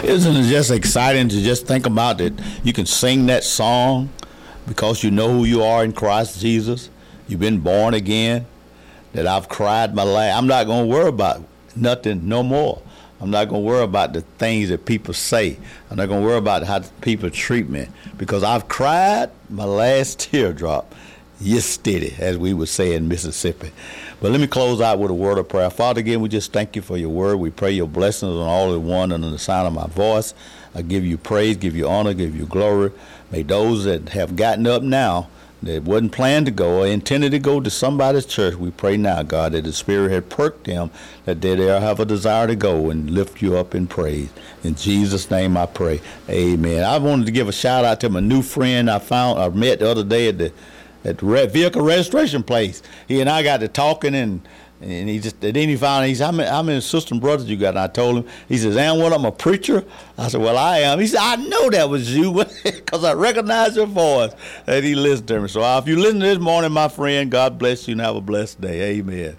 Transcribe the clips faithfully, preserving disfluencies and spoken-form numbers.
Isn't it just exciting to just think about that you can sing that song because you know who you are in Christ Jesus? You've been born again, that I've cried my life. I'm not going to worry about nothing no more. I'm not going to worry about the things that people say. I'm not going to worry about how people treat me because I've cried my last teardrop yesterday, as we would say in Mississippi. But let me close out with a word of prayer. Father, again, we just thank you for your word. We pray your blessings on all the one under the sound of my voice. I give you praise, give you honor, give you glory. May those that have gotten up now, that wasn't planned to go or intended to go to somebody's church, we pray now, God, that the Spirit had perked them, that they they'll have a desire to go and lift you up in praise. In Jesus' name I pray. Amen. I wanted to give a shout out to my new friend I found, I met the other day at the at the re- vehicle registration place. He and I got to talking, and and he just, then he found, he said, how many, how many sisters and brothers you got? And I told him, he says, and what, I'm a preacher? I said, well, I am. He said, I know that was you because I recognize your voice. And he listened to me. So uh, if you listen to this morning, my friend, God bless you and have a blessed day. Amen.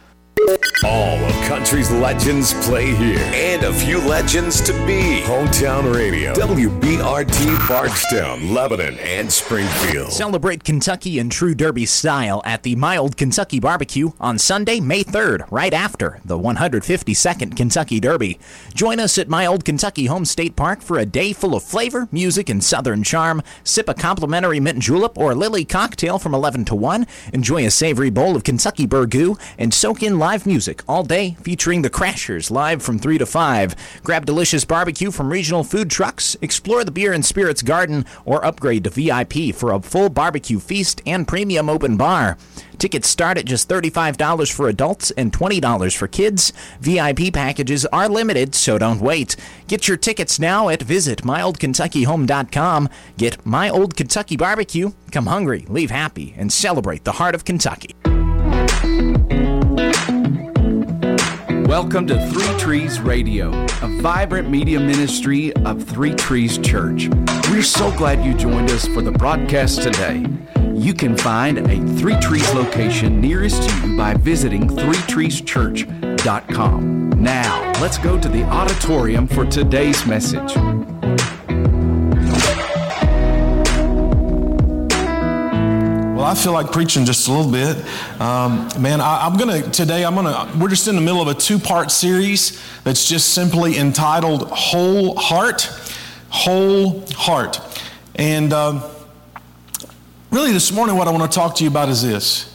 All of country's legends play here, and a few legends to be. Hometown Radio, W B R T Bardstown, Lebanon, and Springfield. Celebrate Kentucky in true Derby style at the My Old Kentucky Barbecue on Sunday, May third, right after the one hundred fifty-second Kentucky Derby. Join us at My Old Kentucky Home State Park for a day full of flavor, music, and southern charm. Sip a complimentary mint julep or lily cocktail from eleven to one. Enjoy a savory bowl of Kentucky burgoo and soak in live music all day, featuring the Crashers live from three to five. Grab delicious barbecue from regional food trucks, explore the Beer and Spirits Garden, or upgrade to V I P for a full barbecue feast and premium open bar. Tickets start at just thirty-five dollars for adults and twenty dollars for kids. V I P packages are limited, so don't wait. Get your tickets now at visit my old kentucky home dot com. Get My Old Kentucky Barbecue. Come hungry, leave happy, and celebrate the heart of Kentucky. Welcome to Three Trees Radio, a vibrant media ministry of Three Trees Church. We're so glad you joined us for the broadcast today. You can find a Three Trees location nearest you by visiting three trees church dot com. Now, let's go to the auditorium for today's message. Well, I feel like preaching just a little bit. Um, man, I, I'm going to, today, I'm going to, we're just in the middle of a two-part series that's just simply entitled Whole Heart. Whole Heart. And um, really this morning what I want to talk to you about is this.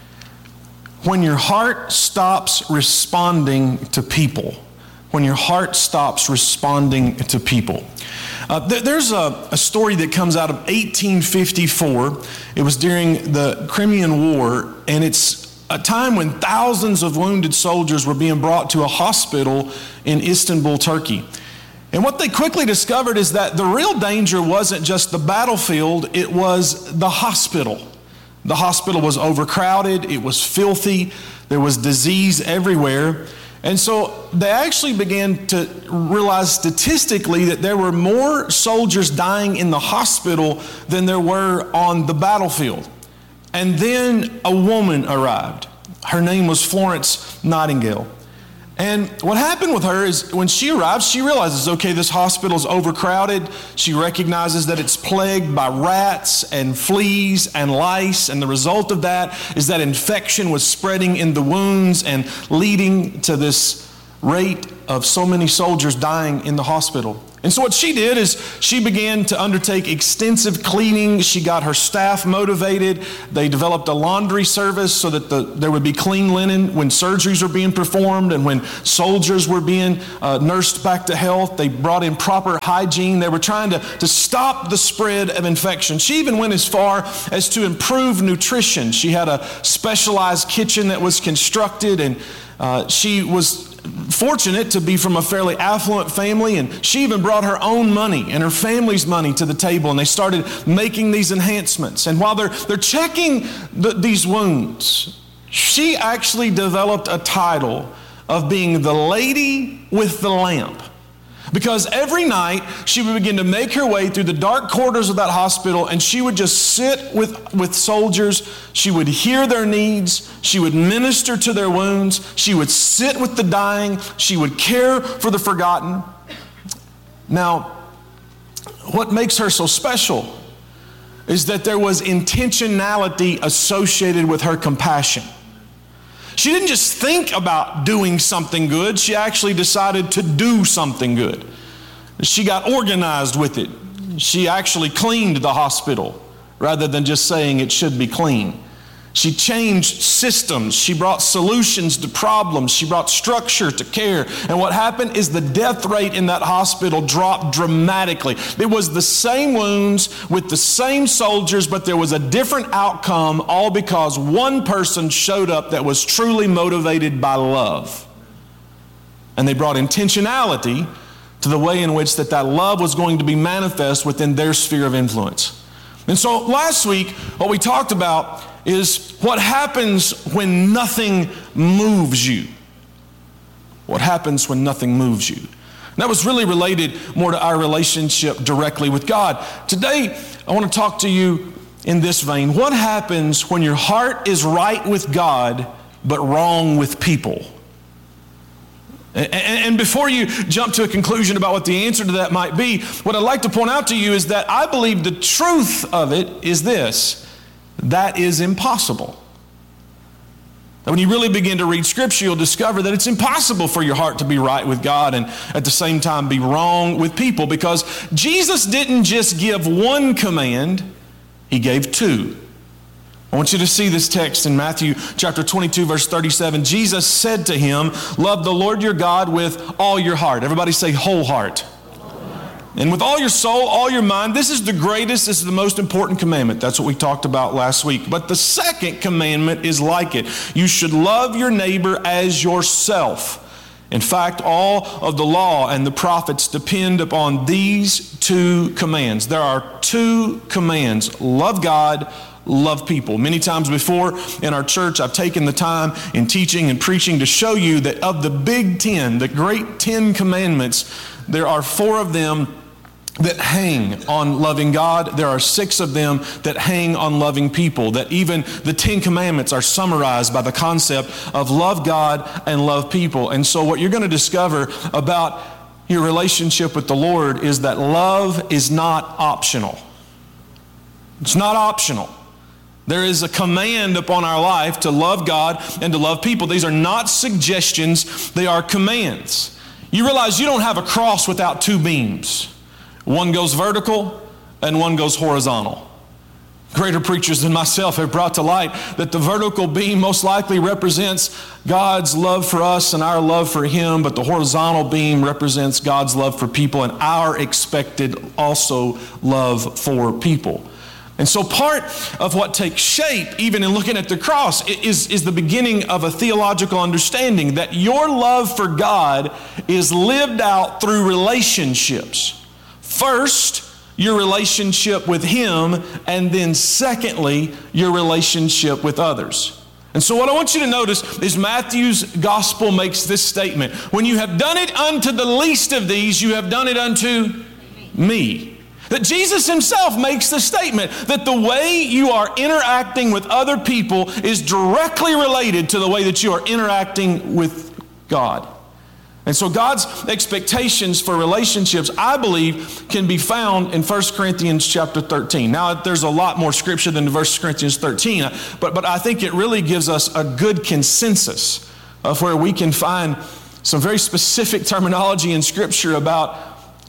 When your heart stops responding to people, when your heart stops responding to people. Uh, th- there's a, a story that comes out of eighteen fifty-four. It was during the Crimean War, and it's a time when thousands of wounded soldiers were being brought to a hospital in Istanbul, Turkey. And what they quickly discovered is that the real danger wasn't just the battlefield, it was the hospital. The hospital was overcrowded, it was filthy, there was disease everywhere. And so they actually began to realize statistically that there were more soldiers dying in the hospital than there were on the battlefield. And then a woman arrived. Her name was Florence Nightingale. And what happened with her is when she arrives, she realizes, okay, this hospital's overcrowded. She recognizes that it's plagued by rats and fleas and lice. And the result of that is that infection was spreading in the wounds and leading to this rate of so many soldiers dying in the hospital. And so what she did is she began to undertake extensive cleaning. She got her staff motivated. They developed a laundry service so that the, there would be clean linen when surgeries were being performed and when soldiers were being uh, nursed back to health. They brought in proper hygiene. They were trying to, to stop the spread of infection. She even went as far as to improve nutrition. She had a specialized kitchen that was constructed, and uh, she was fortunate to be from a fairly affluent family, and she even brought her own money and her family's money to the table, and they started making these enhancements. And while they're they're checking the, these wounds, she actually developed a title of being the lady with the lamp. Because every night she would begin to make her way through the dark corridors of that hospital, and she would just sit with, with soldiers. She would hear their needs. She would minister to their wounds. She would sit with the dying. She would care for the forgotten. Now, what makes her so special is that there was intentionality associated with her compassion. She didn't just think about doing something good, she actually decided to do something good. She got organized with it. She actually cleaned the hospital rather than just saying it should be clean. She changed systems. She brought solutions to problems. She brought structure to care. And what happened is the death rate in that hospital dropped dramatically. It was the same wounds with the same soldiers, but there was a different outcome, all because one person showed up that was truly motivated by love. And they brought intentionality to the way in which that, that love was going to be manifest within their sphere of influence. And so last week, what we talked about is what happens when nothing moves you. What happens when nothing moves you. And that was really related more to our relationship directly with God. Today, I want to talk to you in this vein. What happens when your heart is right with God, but wrong with people? And before you jump to a conclusion about what the answer to that might be, what I'd like to point out to you is that I believe the truth of it is this: that is impossible. And when you really begin to read Scripture, you'll discover that it's impossible for your heart to be right with God and at the same time be wrong with people, because Jesus didn't just give one command, He gave two. I want you to see this text in Matthew chapter twenty-two, verse thirty-seven. Jesus said to him, "Love the Lord your God with all your heart." Everybody say whole heart. "And with all your soul, all your mind." This is the greatest, this is the most important commandment. That's what we talked about last week. But the second commandment is like it. You should love your neighbor as yourself. In fact, all of the law and the prophets depend upon these two commands. There are two commands: love God, love people. Many times before in our church, I've taken the time in teaching and preaching to show you that of the big ten, the great ten commandments, there are four of them that hang on loving God. There are six of them that hang on loving people. That even the Ten Commandments are summarized by the concept of love God and love people. And so what you're going to discover about your relationship with the Lord is that love is not optional. It's not optional. There is a command upon our life to love God and to love people. These are not suggestions, they are commands. You realize you don't have a cross without two beams. One goes vertical and one goes horizontal. Greater preachers than myself have brought to light that the vertical beam most likely represents God's love for us and our love for Him, but the horizontal beam represents God's love for people and our expected also love for people. And so part of what takes shape, even in looking at the cross, is, is the beginning of a theological understanding that your love for God is lived out through relationships. First, your relationship with Him, and then secondly, your relationship with others. And so what I want you to notice is Matthew's gospel makes this statement: when you have done it unto the least of these, you have done it unto me. That Jesus Himself makes the statement that the way you are interacting with other people is directly related to the way that you are interacting with God. And so God's expectations for relationships, I believe, can be found in First Corinthians chapter thirteen. Now, there's a lot more scripture than First Corinthians thirteen, but, but I think it really gives us a good consensus of where we can find some very specific terminology in Scripture about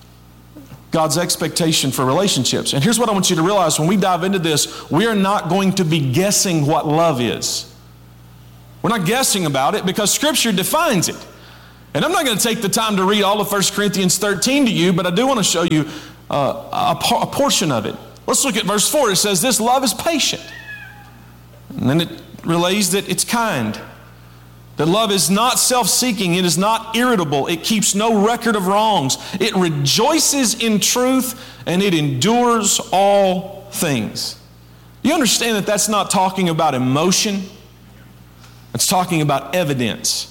God's expectation for relationships. And here's what I want you to realize: when we dive into this, we are not going to be guessing what love is. We're not guessing about it because Scripture defines it. And I'm not going to take the time to read all of First Corinthians thirteen to you, but I do want to show you uh, a, a portion of it. Let's look at verse four. It says, "This love is patient." And then it relays that it's kind. That love is not self-seeking. It is not irritable. It keeps no record of wrongs. It rejoices in truth, and it endures all things. You understand that that's not talking about emotion. It's talking about evidence.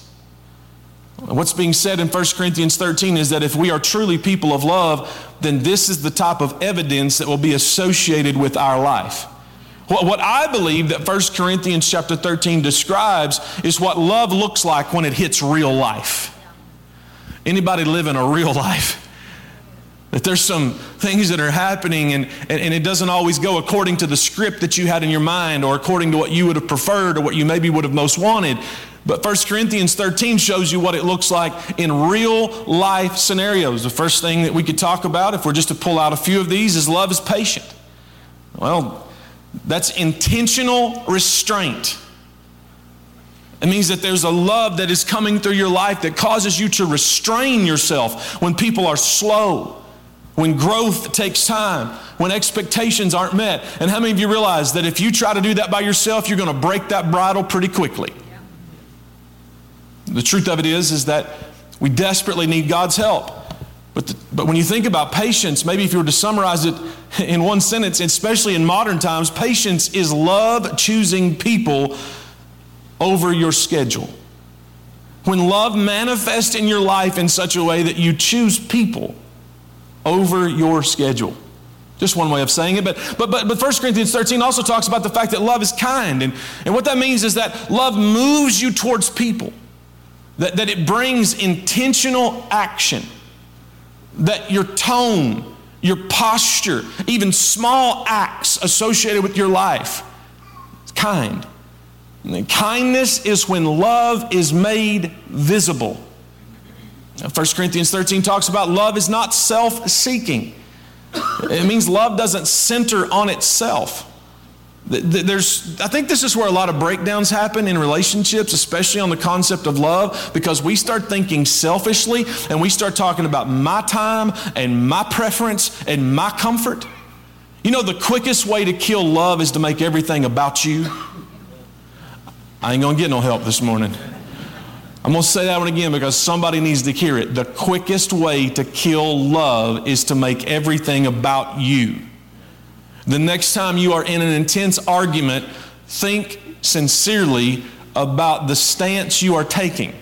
What's being said in First Corinthians thirteen is that if we are truly people of love, then this is the type of evidence that will be associated with our life. What I believe that First Corinthians chapter thirteen describes is what love looks like when it hits real life. Anybody living a real life? That there's some things that are happening and, and, and it doesn't always go according to the script that you had in your mind or according to what you would have preferred or what you maybe would have most wanted. But First Corinthians thirteen shows you what it looks like in real life scenarios. The first thing that we could talk about, if we're just to pull out a few of these, is love is patient. Well, that's intentional restraint. It means that there's a love that is coming through your life that causes you to restrain yourself when people are slow, when growth takes time, when expectations aren't met. And how many of you realize that if you try to do that by yourself, you're going to break that bridle pretty quickly? The truth of it is, is that we desperately need God's help. But, the, but when you think about patience, maybe if you were to summarize it in one sentence, especially in modern times, patience is love choosing people over your schedule. When love manifests in your life in such a way that you choose people over your schedule. Just one way of saying it. But but but, but First Corinthians thirteen also talks about the fact that love is kind. And, and what that means is that love moves you towards people. That, that it brings intentional action. That your tone, your posture, even small acts associated with your life, it's kind. And kindness is when love is made visible. First Corinthians thirteen talks about love is not self-seeking. It means love doesn't center on itself. There's, I think this is where a lot of breakdowns happen in relationships, especially on the concept of love, because we start thinking selfishly and we start talking about my time and my preference and my comfort. You know, the quickest way to kill love is to make everything about you. I ain't gonna get no help this morning. I'm going to say that one again because somebody needs to hear it. The quickest way to kill love is to make everything about you. The next time you are in an intense argument, think sincerely about the stance you are taking.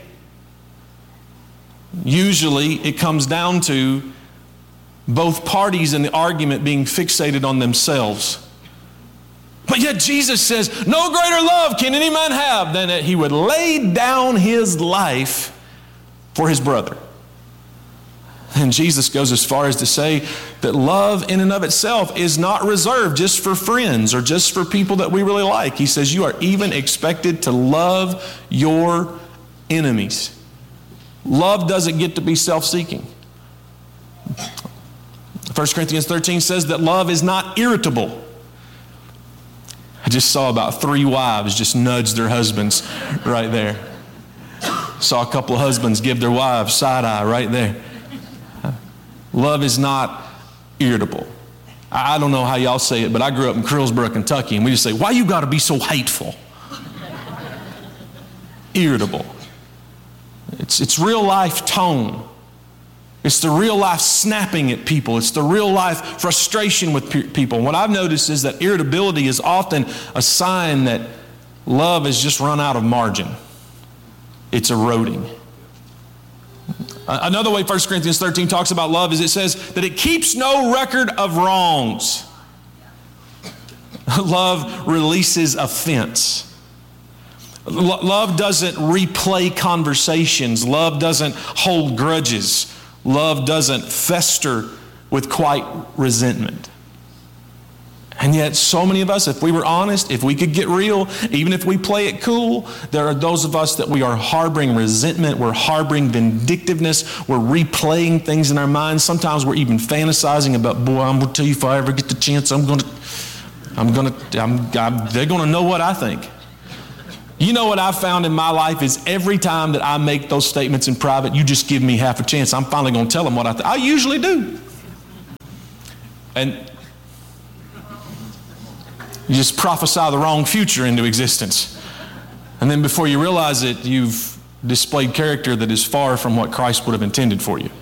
Usually it comes down to both parties in the argument being fixated on themselves. But yet Jesus says, no greater love can any man have than that he would lay down his life for his brother. And Jesus goes as far as to say that love in and of itself is not reserved just for friends or just for people that we really like. He says you are even expected to love your enemies. Love doesn't get to be self-seeking. First Corinthians thirteen says that love is not irritable. I just saw about three wives just nudge their husbands right there. Saw a couple of husbands give their wives side eye right there. Love is not irritable. I don't know how y'all say it, but I grew up in Crillsboro, Kentucky, and we just say, why you got to be so hateful? Irritable. It's, it's real life tone. It's the real life snapping at people. It's the real life frustration with pe- people. And what I've noticed is that irritability is often a sign that love has just run out of margin. It's eroding. Another way First Corinthians thirteen talks about love is it says that it keeps no record of wrongs. Love releases offense. L- love doesn't replay conversations. Love doesn't hold grudges. Love doesn't fester with quiet resentment. And yet so many of us, if we were honest, if we could get real, even if we play it cool, there are those of us that we are harboring resentment, we're harboring vindictiveness, we're replaying things in our minds. Sometimes we're even fantasizing about, boy, I'm going to tell you if I ever get the chance, I'm going to, I'm going to, I'm, I'm, they're going to know what I think. You know what I've found in my life is every time that I make those statements in private, you just give me half a chance. I'm finally going to tell them what I think. I usually do. And you just prophesy the wrong future into existence. And then before you realize it, you've displayed character that is far from what Christ would have intended for you.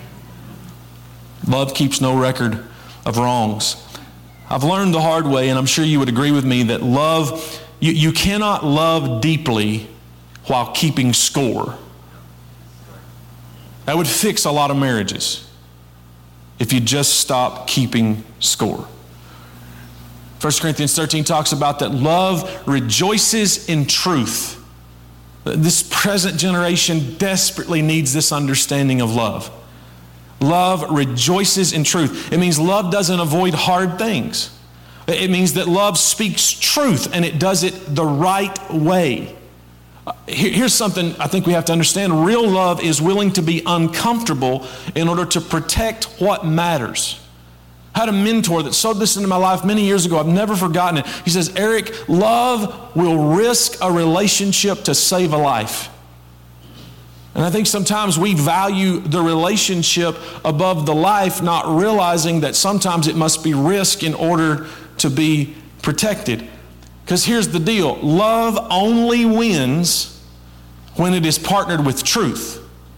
Love keeps no record of wrongs. I've learned the hard way, and I'm sure you would agree with me, that love, you, you cannot love deeply while keeping score. That would fix a lot of marriages if you just stop keeping score. First Corinthians thirteen talks about that love rejoices in truth. This present generation desperately needs this understanding of love. Love rejoices in truth. It means love doesn't avoid hard things. It means that love speaks truth and it does it the right way. Here's something I think we have to understand. Real love is willing to be uncomfortable in order to protect what matters. I had a mentor that sowed this into my life many years ago. I've never forgotten it. He says, Eric, love will risk a relationship to save a life. And I think sometimes we value the relationship above the life, not realizing that sometimes it must be risked in order to be protected. Because here's the deal. Love only wins when it is partnered with truth.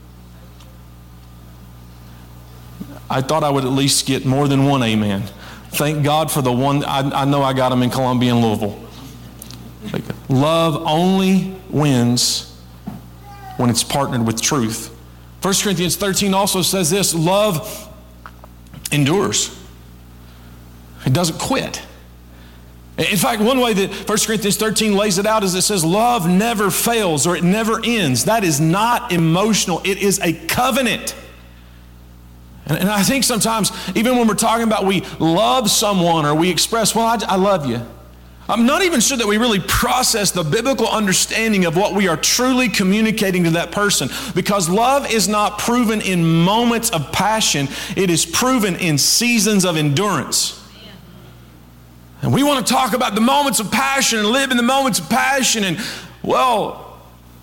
I thought I would at least get more than one amen. Thank God for the one. I, I know I got them in Columbia and Louisville. Love only wins when it's partnered with truth. First Corinthians thirteen also says this, love endures. It doesn't quit. In fact, one way that First Corinthians thirteen lays it out is it says love never fails or it never ends. That is not emotional. It is a covenant. And, and I think sometimes, even when we're talking about we love someone or we express, well, I, I love you. I'm not even sure that we really process the biblical understanding of what we are truly communicating to that person, because love is not proven in moments of passion. It is proven in seasons of endurance. And we want to talk about the moments of passion and live in the moments of passion. And, well,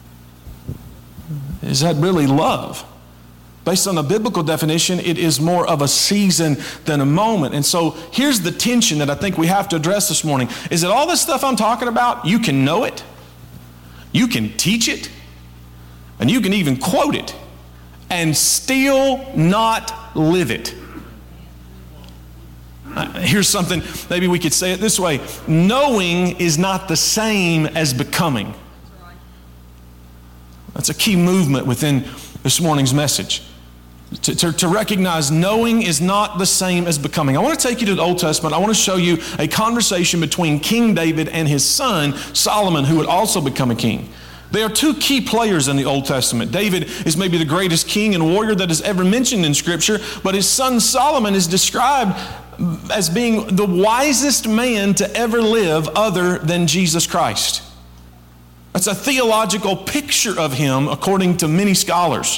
is that really love? Based on the biblical definition, it is more of a season than a moment. And so here's the tension that I think we have to address this morning, is that all this stuff I'm talking about, you can know it, you can teach it, and you can even quote it, and still not live it. Here's something, maybe we could say it this way. Knowing is not the same as becoming. That's a key movement within this morning's message. To, to, to recognize knowing is not the same as becoming. I want to take you to the Old Testament. I want to show you a conversation between King David and his son Solomon, who would also become a king. There are two key players in the Old Testament. David is maybe the greatest king and warrior that is ever mentioned in Scripture, but his son Solomon is described as being the wisest man to ever live other than Jesus Christ. That's a theological picture of him according to many scholars.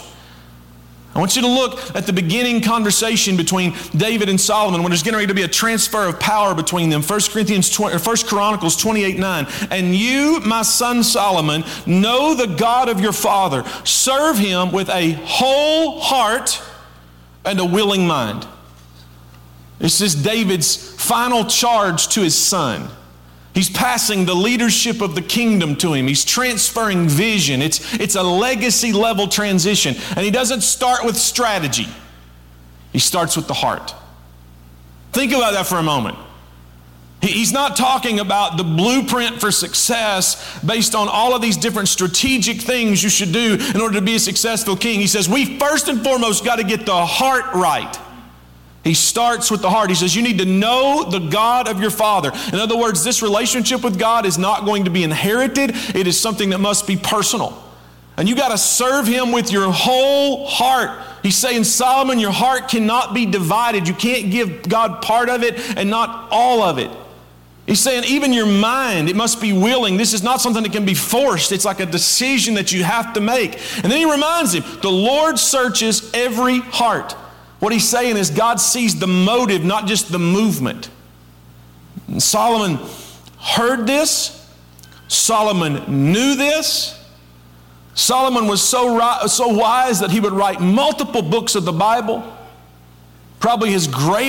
I want you to look at the beginning conversation between David and Solomon when there's getting ready to be a transfer of power between them. First Corinthians twenty, or First Chronicles twenty-eight nine. And you, my son Solomon, know the God of your father. Serve him with a whole heart and a willing mind. This is David's final charge to his son. He's passing the leadership of the kingdom to him. He's transferring vision. It's, it's a legacy level transition. And he doesn't start with strategy. He starts with the heart. Think about that for a moment. He, he's not talking about the blueprint for success based on all of these different strategic things you should do in order to be a successful king. He says, we first and foremost got to get the heart right. He starts with the heart. He says, you need to know the God of your father. In other words, this relationship with God is not going to be inherited. It is something that must be personal. And you got to serve him with your whole heart. He's saying, Solomon, your heart cannot be divided. You can't give God part of it and not all of it. He's saying, even your mind, it must be willing. This is not something that can be forced. It's like a decision that you have to make. And then he reminds him, the Lord searches every heart. What he's saying is God sees the motive, not just the movement. And Solomon heard this. Solomon knew this. Solomon was so, so wise that he would write multiple books of the Bible. Probably his greatest